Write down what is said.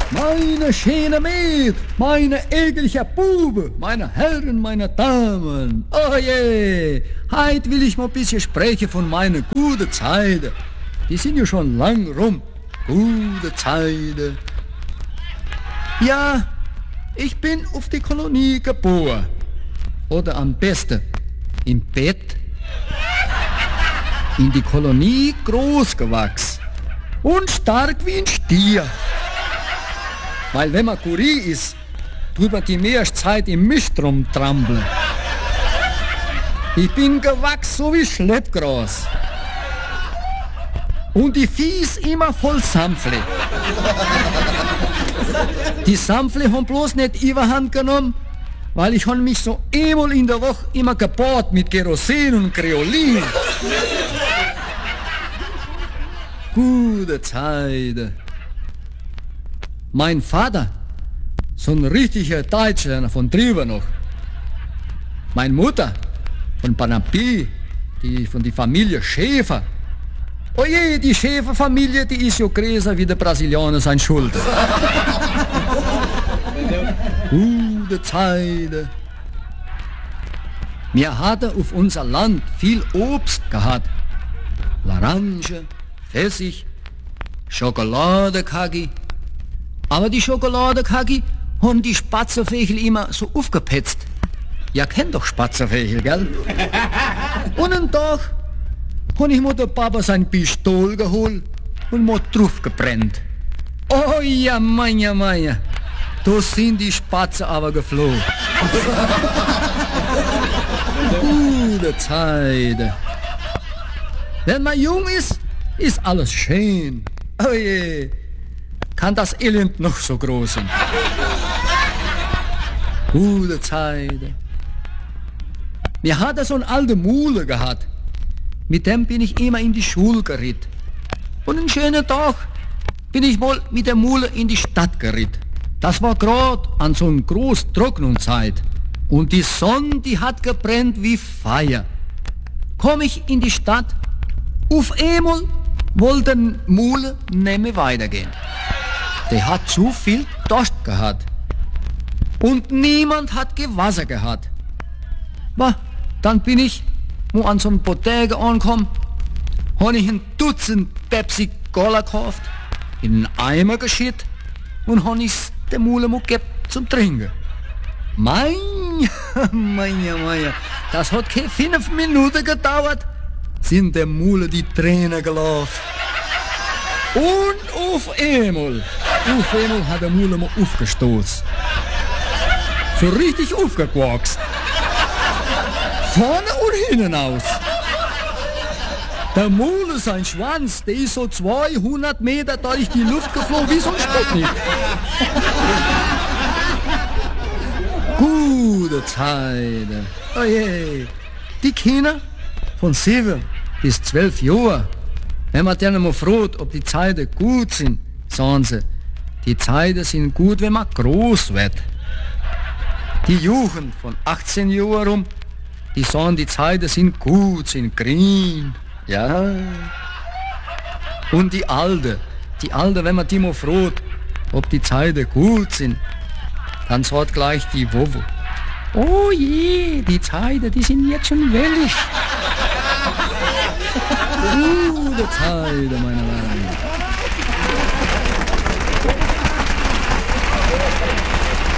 Meine schöne Mäd, meine egelige Bube, meine Herren, meine Damen. Oh je, heute will ich mal ein bisschen sprechen von meiner guten Zeiten. Die sind ja schon lang rum. Gute Zeiten. Ja, ich bin auf die Kolonie geboren. Oder am besten im Bett. In die Kolonie groß gewachsen. Und stark wie ein Stier. Weil wenn man Kurie ist, tut man die meiste Zeit im Mist rumtrampeln. Ich bin gewachsen so wie Schleppgras. Und die Viehs immer voll Sampfle. Die Sampfle haben bloß nicht überhand genommen, weil ich han mich so einmal in der Woche immer gebaut mit Kerosin und Kreolin. Gute Zeiten. Mein Vater, so ein richtiger Deutscher von drüber noch. Meine Mutter, von Panampi, von der Familie Schäfer. Oje, die Schäferfamilie, die ist ja größer wie der Brasilianer sein Schulter. Gute Zeiten. Wir hatten auf unser Land viel Obst gehabt. Larange, Pfirsich, Schokoladekaki. Aber die Schokoladekaki haben die Spatzerfächel immer so aufgepetzt. Ja, kennt doch Spatzerfächel, gell? Und einen Tag habe ich mir der Papa sein Pistol geholt und mir drauf gebrennt. Oh ja, Manja, da sind die Spatzen aber geflogen. Gute Zeit. Wenn man jung ist, ist alles schön. Oh je, kann das Elend noch so groß sein. Gute Zeit. Wir hatten so eine alte Mule gehabt. Mit dem bin ich immer in die Schule geriet. Und einen schönen Tag bin ich wohl mit der Mule in die Stadt geriet. Das war grad an so einer groß Trocknungszeit. Und die Sonne, die hat gebrennt wie Feuer. Komm ich in die Stadt, auf einmal wollte die Mule nicht mehr weitergehen. Der hat zu viel Durst gehabt. Und niemand hat Wasser gehabt. Dann bin ich an so einem Bodega angekommen, habe ich ein Dutzend Pepsi Cola gekauft, in einen Eimer geschüttet und habe es der Mule mal gegeben zum Trinken. Mein, das hat keine 5 Minuten gedauert, sind der Mule die Tränen gelaufen. Und auf einmal hat der Mule mal aufgestoßen. So richtig aufgequaxt. Vorne und hinten aus. Der Mule, sein Schwanz, der ist so 200 Meter durch die Luft geflogen wie so ein Sputnik. Gute Zeit. Oh je. Die Kinder von 7 bis 12 Jahren, wenn man denen mal fragt, ob die Zeiten gut sind, sagen sie, die Zeiten sind gut, wenn man groß wird. Die Jugend von 18 Jahren rum, die sagen, die Zeiten sind gut, sind grün. Ja. Und die Alte, wenn man die mal fragt, ob die Zeiten gut sind, dann sagt gleich die Wowo, oh je, die Zeiten, die sind jetzt schon wellig. Gute Zeiten, meine Damen.